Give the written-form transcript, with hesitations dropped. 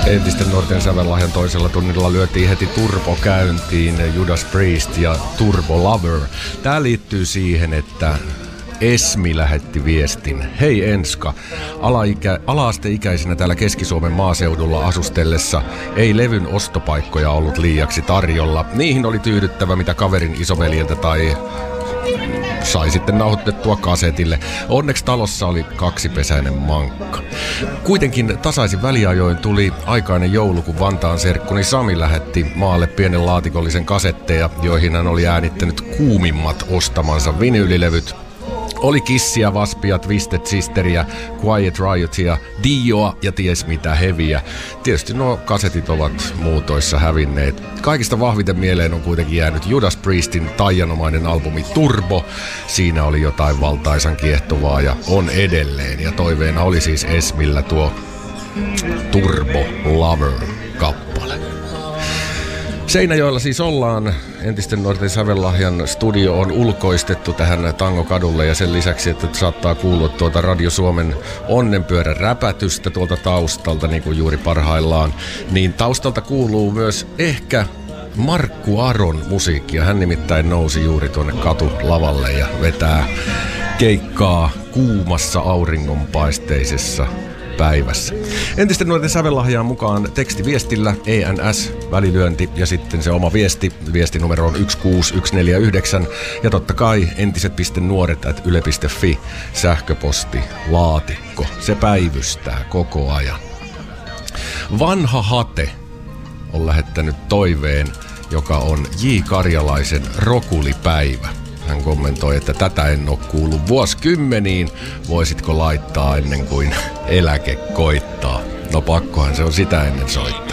Entisten nuorten sävellahjan toisella tunnilla lyötiin heti Turbo käyntiin, Judas Priest ja Turbo Lover. Tää liittyy siihen, että Esmi lähetti viestin. Hei Enska, ala-asteikäisenä täällä Keski-Suomen maaseudulla asustellessa ei levyn ostopaikkoja ollut liiaksi tarjolla. Niihin oli tyydyttävä mitä kaverin isoveljeltä tai sai sitten nauhoitettua kasetille. Onneksi talossa oli kaksipesäinen mankka. Kuitenkin tasaisin väliajoin tuli aikainen joulu, kun Vantaan serkkuni Sami lähetti maalle pienen laatikollisen kasetteja, joihin hän oli äänittänyt kuumimmat ostamansa vinyylilevyt. Oli Kissia, Waspia, Twisted Sisteriä, Quiet Riotia, Dioa ja ties mitä heviä. Tietysti nuo kasetit ovat muutoissa hävinneet. Kaikista vahviten mieleen on kuitenkin jäänyt Judas Priestin taianomainen albumi Turbo. Siinä oli jotain valtaisan kiehtovaa ja on edelleen. Ja toiveena oli siis Esmillä tuo Turbo Lover-kappale. Seinäjoella siis ollaan. Entisten nuorten sävellahjan studio on ulkoistettu tähän Tangokadulle ja sen lisäksi, että saattaa kuulua tuota Radio Suomen onnenpyörän räpätystä tuolta taustalta, niin kuin juuri parhaillaan, niin taustalta kuuluu myös ehkä Markku Aron musiikkia. Hän nimittäin nousi juuri tuonne katulavalle ja vetää keikkaa kuumassa auringonpaisteisessa päivässä. Entisten nuorten sävellahjaan mukaan tekstiviestillä ENS, välilyönti ja sitten se oma viesti. Viestinumero on 16149 ja totta kai entiset.nuoret@yle.fi sähköposti laatikko. Se päivystää koko ajan. Vanha Hate on lähettänyt toiveen, joka on J. Karjalaisen Rokulipäivä. Hän kommentoi, että tätä en ole kuullut vuosikymmeniin. Voisitko laittaa ennen kuin eläke koittaa? No pakkohan se on sitä ennen soittaa.